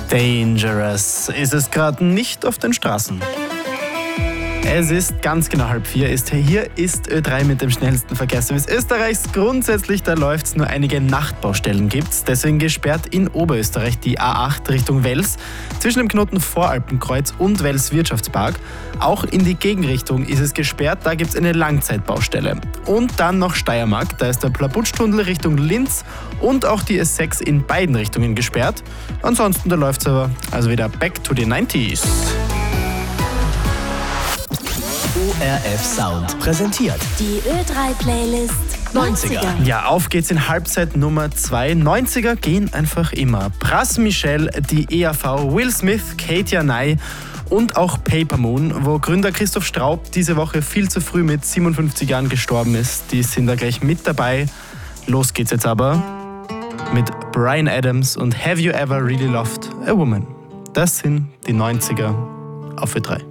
Dangerous ist es gerade nicht auf den Straßen. Es ist ganz genau 3:30. Hier ist Ö3 mit dem schnellsten Verkehrsservice Österreichs. Grundsätzlich, da läuft's, nur einige Nachtbaustellen gibt's. Deswegen gesperrt in Oberösterreich die A8 Richtung Wels, zwischen dem Knoten Voralpenkreuz und Wels Wirtschaftspark. Auch in die Gegenrichtung ist es gesperrt, da gibt's eine Langzeitbaustelle. Und dann noch Steiermark, da ist der Plabutschtunnel Richtung Linz und auch die S6 in beiden Richtungen gesperrt. Ansonsten, da läuft's aber also wieder back to the 90s. ORF Sound präsentiert Die Ö3-Playlist 90er. Ja, auf geht's in Halbzeit Nummer 2. 90er gehen einfach immer. Pras Michel, die EAV, Will Smith, Katia Ney und auch Paper Moon, wo Gründer Christoph Straub diese Woche viel zu früh mit 57 Jahren gestorben ist. Die sind da gleich mit dabei. Los geht's jetzt aber mit Bryan Adams und Have You Ever Really Loved a Woman? Das sind die 90er auf Ö3.